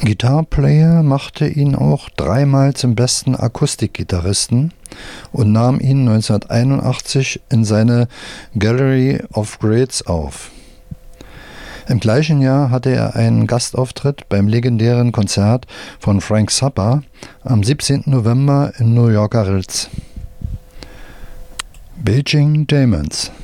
Guitar Player machte ihn auch dreimal zum besten Akustikgitarristen und nahm ihn 1981 in seine Gallery of Greats auf. Im gleichen Jahr hatte er einen Gastauftritt beim legendären Konzert von Frank Zappa am 17. November im New Yorker Ritz. Beijing Demons.